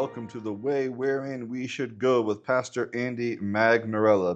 welcome to The Way Wherein We Should Go with Pastor Andy Magnorella,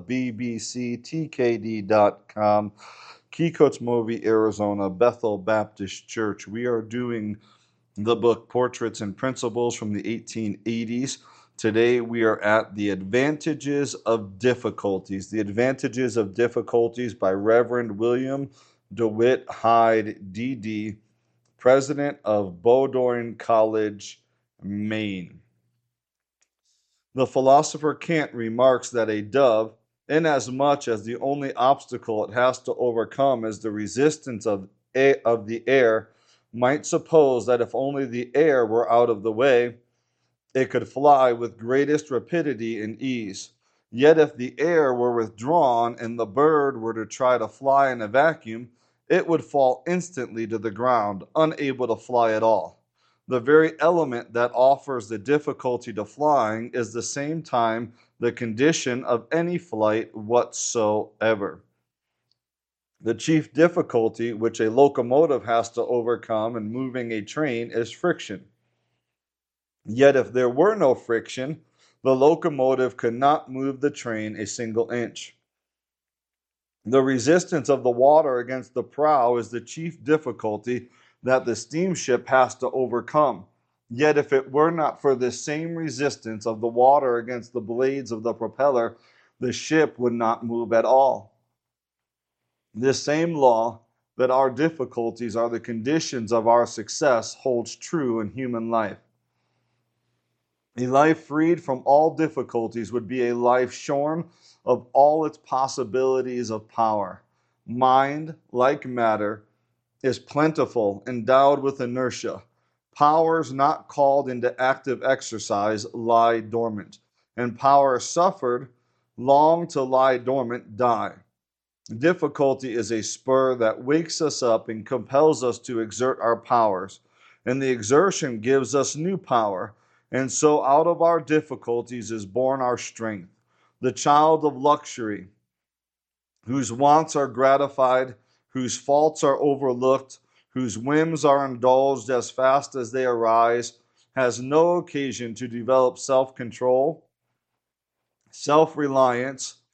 bbctkd.com, Kikotsmovi, Arizona, Bethel Baptist Church. We are doing the book Portraits and Principles from the 1880s. Today we are at The Advantages of Difficulties. The Advantages of Difficulties by Reverend William DeWitt Hyde, D.D., president of Bowdoin College, Maine. The philosopher Kant remarks that a dove, inasmuch as the only obstacle it has to overcome is the resistance of the air, might suppose that if only the air were out of the way, it could fly with greatest rapidity and ease. Yet if the air were withdrawn and the bird were to try to fly in a vacuum, it would fall instantly to the ground, unable to fly at all. The very element that offers the difficulty to flying is the same time the condition of any flight whatsoever. The chief difficulty which a locomotive has to overcome in moving a train is friction. Yet if there were no friction, the locomotive could not move the train a single inch. The resistance of the water against the prow is the chief difficulty that the steamship has to overcome. Yet if it were not for this same resistance of the water against the blades of the propeller, the ship would not move at all. This same law that our difficulties are the conditions of our success holds true in human life. A life freed from all difficulties would be a life shorn of all its possibilities of power. Mind, like matter, is plentiful, endowed with inertia. Powers not called into active exercise lie dormant, and powers suffered long to lie dormant die. Difficulty is a spur that wakes us up and compels us to exert our powers, and the exertion gives us new power. And so out of our difficulties is born our strength. The child of luxury, whose wants are gratified, whose faults are overlooked, whose whims are indulged as fast as they arise, has no occasion to develop self-control, self-reliance,